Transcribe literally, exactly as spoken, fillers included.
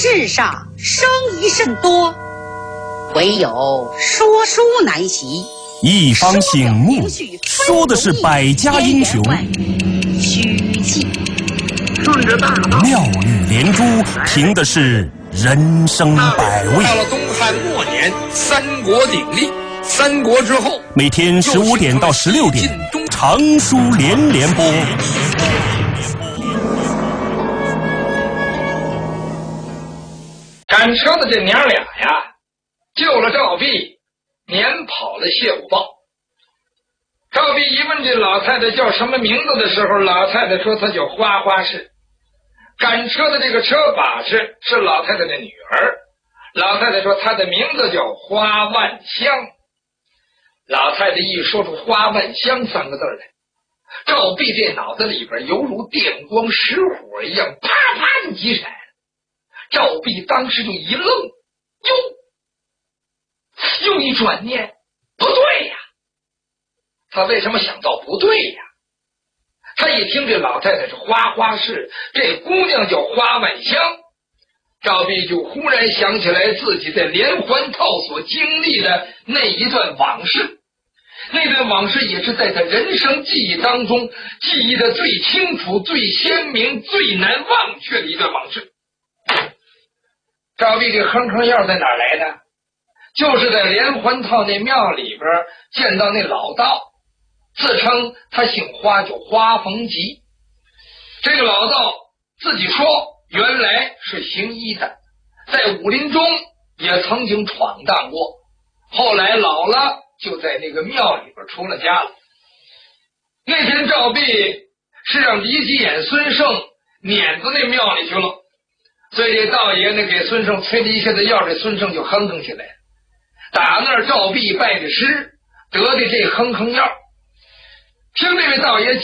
世上生疑甚多，唯有说书难习。 一方醒目，说的是百家英雄， 虚记顺着大道， 妙语连珠，凭的是人生百味。 到了东汉末年，三国鼎立，三国之后， 每天十五点到十六点，长书连连播。 赶车的这娘俩呀，救了赵壁，撵跑了谢武豹。赵壁一问这老太太叫什么名字的时候，老太太说她叫花花氏。赶车的这个车把式是老太太的女儿，老太太说她的名字叫花万香。老太太一说出花万香三个字来，赵壁这脑子里边犹如电光石火一样，啪啪的几闪。赵壁当时就一愣，哟，又一转念，不对呀！他为什么想到不对呀？他一听这老太太是花花氏，这姑娘叫花万香，赵壁就忽然想起来自己在连环套所经历的那一段往事。那段往事也是在他人生记忆当中记忆的最清楚、最鲜明、最难忘却的一段往事。赵壁这哼哼药在哪儿来的？就是在连环套那庙里边见到那老道，自称他姓花，叫花逢吉。这个老道自己说原来是行医的，在武林中也曾经闯荡过，后来老了就在那个庙里边出了家了。那天赵壁是让李继衍、孙胜撵到那庙里去了，所以这道爷呢给孙胜催了一下子药，这孙胜就哼哼起来。打那儿赵壁拜的师，得的这哼哼药。听这位道爷